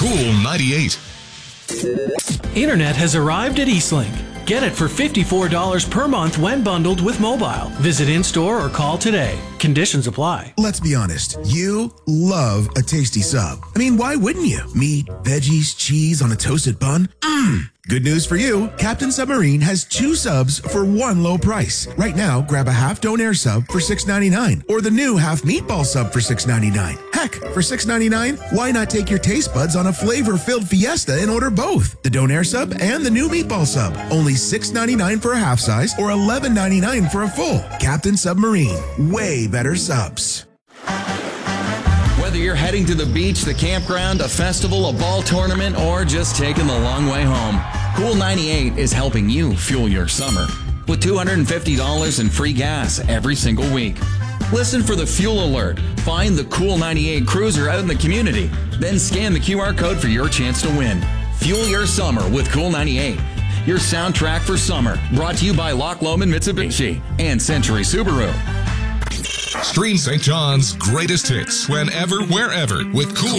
Cool 98. Internet has arrived at Eastlink. Get it for $54 per month when bundled with mobile. Visit in-store or call today. Conditions apply. Let's be honest. You love a tasty sub. I mean, why wouldn't you? Meat, veggies, cheese on a toasted bun. Good news for you. Captain Submarine has 2 subs for one low price. Right now, grab a half Donair sub for $6.99 or the new half meatball sub for $6.99. Heck, for $6.99, why not take your taste buds on a flavor-filled fiesta and order both? The Donair sub and the new meatball sub. Only $6.99 for a half size or $11.99 for a full. Captain Submarine. Way better subs. Whether you're heading to the beach, the campground, a festival, a ball tournament, or just taking the long way home, Cool 98 is helping you fuel your summer with $250 in free gas every single week. Listen for the fuel alert. Find the Cool 98 cruiser out in the community. Then scan the QR code for your chance to win. Fuel your summer with Cool 98. Your soundtrack for summer. Brought to you by Loch Lomond Mitsubishi and Century Subaru. Stream St. John's greatest hits whenever, wherever with Cool